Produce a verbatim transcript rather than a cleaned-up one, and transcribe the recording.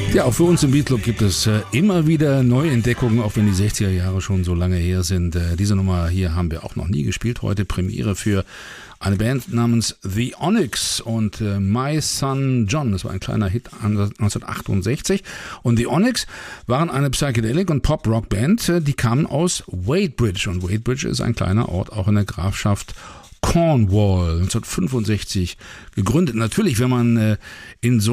Ja, auch für uns im Beat Club gibt es äh, immer wieder Neuentdeckungen, auch wenn die sechziger Jahre schon so lange her sind. Äh, diese Nummer hier haben wir auch noch nie gespielt. Heute Premiere für eine Band namens The Onyx und äh, My Son John. Das war ein kleiner Hit neunzehnhundertachtundsechzig. Und The Onyx waren eine Psychedelic- und Pop-Rock-Band. Äh, die kamen aus Wadebridge. Und Wadebridge ist ein kleiner Ort auch in der Grafschaft Cornwall, neunzehnhundertfünfundsechzig gegründet. Natürlich, wenn man äh, in so